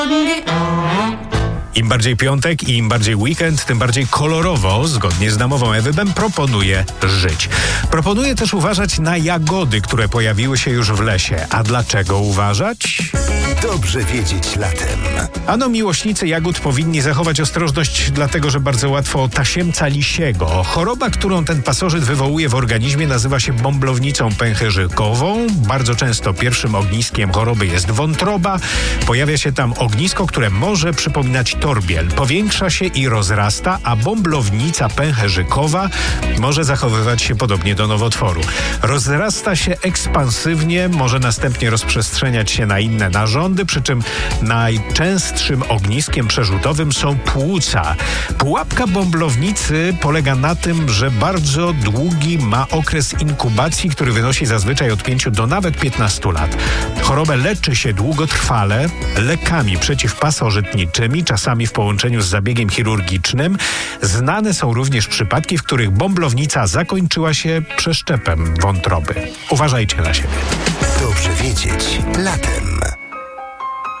Im bardziej piątek i im bardziej weekend, tym bardziej kolorowo, zgodnie z namową Ewy Bem, proponuję żyć. Proponuję też uważać na jagody, które pojawiły się już w lesie. A dlaczego uważać? Dobrze wiedzieć latem. Ano miłośnicy jagód powinni zachować ostrożność, dlatego że bardzo łatwo tasiemca lisiego. Choroba, którą ten pasożyt wywołuje w organizmie, nazywa się bąblownicą pęcherzykową. Bardzo często pierwszym ogniskiem choroby jest wątroba. Pojawia się tam ognisko, które może przypominać torbiel. Powiększa się i rozrasta, a bąblownica pęcherzykowa może zachowywać się podobnie do nowotworu. Rozrasta się ekspansywnie, może następnie rozprzestrzeniać się na inne narządy, przy czym najczęstszym ogniskiem przerzutowym są płuca. Pułapka bąblownicy polega na tym, że bardzo długi ma okres inkubacji, który wynosi zazwyczaj od 5 do nawet 15 lat. Chorobę leczy się długotrwale lekami przeciwpasożytniczymi, czasami w połączeniu z zabiegiem chirurgicznym. Znane są również przypadki, w których bąblownica zakończyła się przeszczepem wątroby. Uważajcie na siebie. Dobrze wiedzieć latem.